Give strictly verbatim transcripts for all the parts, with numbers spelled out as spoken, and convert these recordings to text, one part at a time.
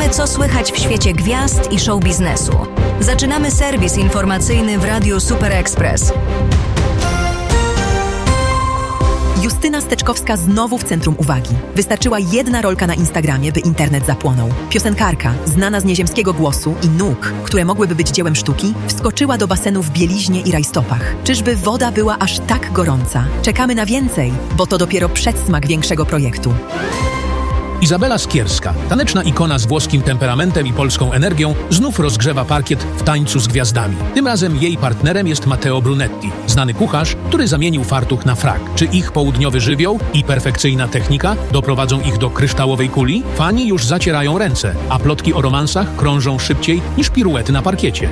Wiemy, co słychać w świecie gwiazd i show biznesu. Zaczynamy serwis informacyjny w Radiu Super Express. Justyna Steczkowska znowu w centrum uwagi. Wystarczyła jedna rolka na Instagramie, by internet zapłonął. Piosenkarka, znana z nieziemskiego głosu i nóg, które mogłyby być dziełem sztuki, wskoczyła do basenu w bieliźnie i rajstopach. Czyżby woda była aż tak gorąca? Czekamy na więcej, bo to dopiero przedsmak większego projektu. Izabela Skierska, taneczna ikona z włoskim temperamentem i polską energią, znów rozgrzewa parkiet w tańcu z gwiazdami. Tym razem jej partnerem jest Matteo Brunetti, znany kucharz, który zamienił fartuch na frak. Czy ich południowy żywioł i perfekcyjna technika doprowadzą ich do kryształowej kuli? Fani już zacierają ręce, a plotki o romansach krążą szybciej niż piruety na parkiecie.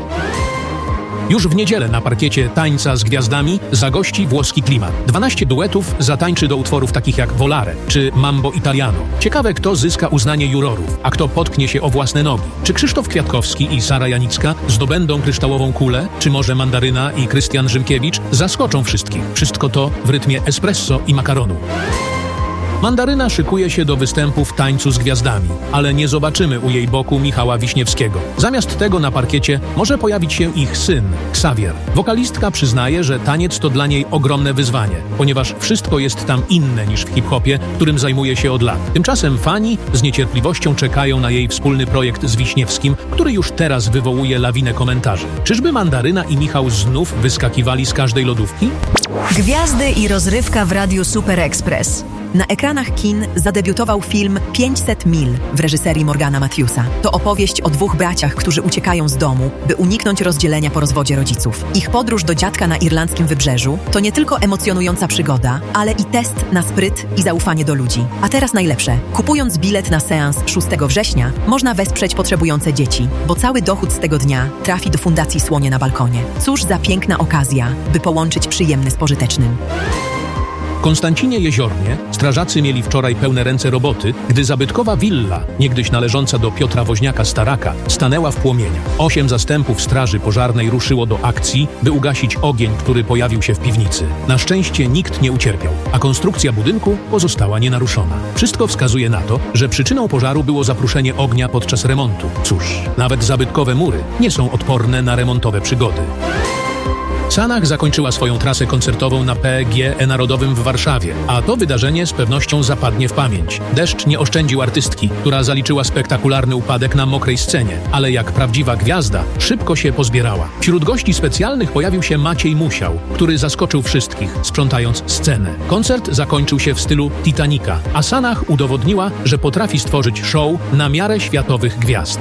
Już w niedzielę na parkiecie Tańca z Gwiazdami zagości włoski klimat. dwanaście duetów zatańczy do utworów takich jak Volare czy Mambo Italiano. Ciekawe, kto zyska uznanie jurorów, a kto potknie się o własne nogi. Czy Krzysztof Kwiatkowski i Sara Janicka zdobędą kryształową kulę? Czy może Mandaryna i Krystian Rzymkiewicz zaskoczą wszystkich? Wszystko to w rytmie espresso i makaronu. Mandaryna szykuje się do występu w Tańcu z Gwiazdami, ale nie zobaczymy u jej boku Michała Wiśniewskiego. Zamiast tego na parkiecie może pojawić się ich syn, Xavier. Wokalistka przyznaje, że taniec to dla niej ogromne wyzwanie, ponieważ wszystko jest tam inne niż w hip-hopie, którym zajmuje się od lat. Tymczasem fani z niecierpliwością czekają na jej wspólny projekt z Wiśniewskim, który już teraz wywołuje lawinę komentarzy. Czyżby Mandaryna i Michał znów wyskakiwali z każdej lodówki? Gwiazdy i rozrywka w Radiu Super Express. Na ekranach kin zadebiutował film pięćset mil w reżyserii Morgana Matthewsa. To opowieść o dwóch braciach, którzy uciekają z domu, by uniknąć rozdzielenia po rozwodzie rodziców. Ich podróż do dziadka na irlandzkim wybrzeżu to nie tylko emocjonująca przygoda, ale i test na spryt i zaufanie do ludzi. A teraz najlepsze. Kupując bilet na seans szóstego września, można wesprzeć potrzebujące dzieci, bo cały dochód z tego dnia trafi do Fundacji Słonie na Balkonie. Cóż za piękna okazja, by połączyć przyjemne z pożytecznym. W Konstancinie Jeziornie strażacy mieli wczoraj pełne ręce roboty, gdy zabytkowa willa, niegdyś należąca do Piotra Woźniaka-Staraka, stanęła w płomieniach. Osiem zastępów straży pożarnej ruszyło do akcji, by ugasić ogień, który pojawił się w piwnicy. Na szczęście nikt nie ucierpiał, a konstrukcja budynku pozostała nienaruszona. Wszystko wskazuje na to, że przyczyną pożaru było zapruszenie ognia podczas remontu. Cóż, nawet zabytkowe mury nie są odporne na remontowe przygody. Sanach zakończyła swoją trasę koncertową na P G E Narodowym w Warszawie, a to wydarzenie z pewnością zapadnie w pamięć. Deszcz nie oszczędził artystki, która zaliczyła spektakularny upadek na mokrej scenie, ale jak prawdziwa gwiazda szybko się pozbierała. Wśród gości specjalnych pojawił się Maciej Musiał, który zaskoczył wszystkich, sprzątając scenę. Koncert zakończył się w stylu Titanica, a Sanach udowodniła, że potrafi stworzyć show na miarę światowych gwiazd.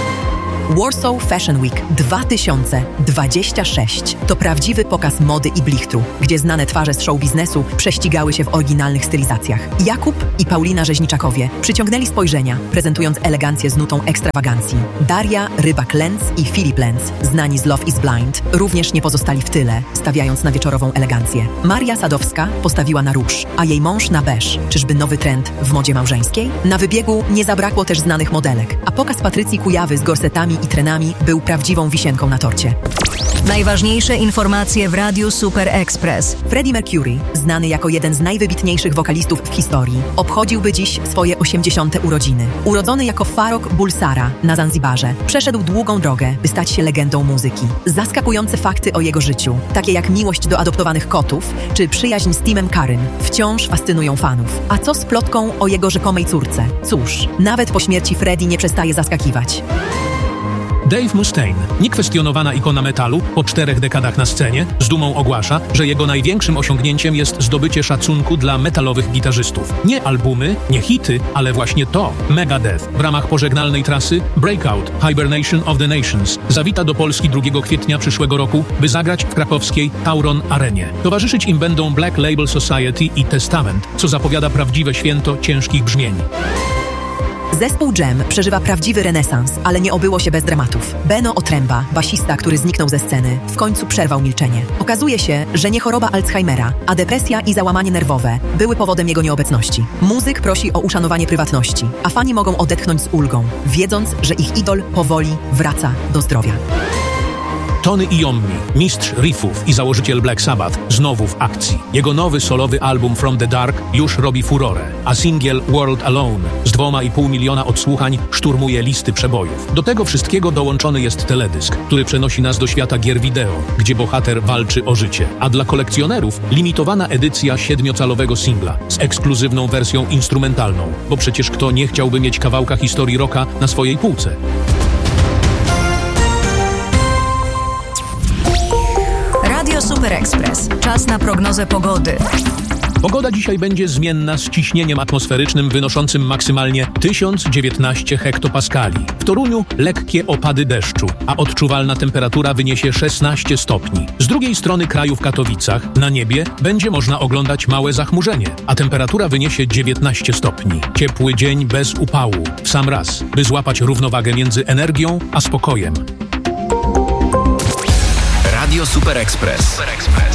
Warsaw Fashion Week dwa tysiące dwudziesty szósty to prawdziwy pokaz mody i blichtru, gdzie znane twarze z show biznesu prześcigały się w oryginalnych stylizacjach. Jakub i Paulina Rzeźniczakowie przyciągnęli spojrzenia, prezentując elegancję z nutą ekstrawagancji. Daria Rybak-Lenz i Filip Lenz, znani z Love is Blind, również nie pozostali w tyle, stawiając na wieczorową elegancję. Maria Sadowska postawiła na róż, a jej mąż na beż. Czyżby nowy trend w modzie małżeńskiej? Na wybiegu nie zabrakło też znanych modelek, a pokaz Patrycji Kujawy z gorsetami i trenami był prawdziwą wisienką na torcie. Najważniejsze informacje w Radiu Super Express. Freddie Mercury, znany jako jeden z najwybitniejszych wokalistów w historii, obchodziłby dziś swoje osiemdziesiąte urodziny. Urodzony jako Farrokh Bulsara na Zanzibarze, przeszedł długą drogę, by stać się legendą muzyki. Zaskakujące fakty o jego życiu, takie jak miłość do adoptowanych kotów, czy przyjaźń z Timem Currym, wciąż fascynują fanów. A co z plotką o jego rzekomej córce? Cóż, nawet po śmierci Freddie nie przestaje zaskakiwać. Dave Mustaine, niekwestionowana ikona metalu, po czterech dekadach na scenie, z dumą ogłasza, że jego największym osiągnięciem jest zdobycie szacunku dla metalowych gitarzystów. Nie albumy, nie hity, ale właśnie to. Megadeth w ramach pożegnalnej trasy Breakout – Hibernation of the Nations zawita do Polski drugiego kwietnia przyszłego roku, by zagrać w krakowskiej Tauron Arenie. Towarzyszyć im będą Black Label Society i Testament, co zapowiada prawdziwe święto ciężkich brzmień. Zespół Jam przeżywa prawdziwy renesans, ale nie obyło się bez dramatów. Beno Otręba, basista, który zniknął ze sceny, w końcu przerwał milczenie. Okazuje się, że nie choroba Alzheimera, a depresja i załamanie nerwowe były powodem jego nieobecności. Muzyk prosi o uszanowanie prywatności, a fani mogą odetchnąć z ulgą, wiedząc, że ich idol powoli wraca do zdrowia. Tony Iommi, mistrz riffów i założyciel Black Sabbath, znowu w akcji. Jego nowy solowy album From the Dark już robi furorę, a singiel World Alone z dwoma i pół miliona odsłuchań szturmuje listy przebojów. Do tego wszystkiego dołączony jest teledysk, który przenosi nas do świata gier wideo, gdzie bohater walczy o życie. A dla kolekcjonerów limitowana edycja siedmiocalowego singla z ekskluzywną wersją instrumentalną, bo przecież kto nie chciałby mieć kawałka historii rocka na swojej półce? Radio Super Express. Czas na prognozę pogody. Pogoda dzisiaj będzie zmienna z ciśnieniem atmosferycznym wynoszącym maksymalnie tysiąc dziewiętnaście hektopaskali. W Toruniu lekkie opady deszczu, a odczuwalna temperatura wyniesie szesnaście stopni. Z drugiej strony kraju w Katowicach na niebie będzie można oglądać małe zachmurzenie, a temperatura wyniesie dziewiętnaście stopni. Ciepły dzień bez upału, w sam raz, by złapać równowagę między energią a spokojem. Radio Super Express.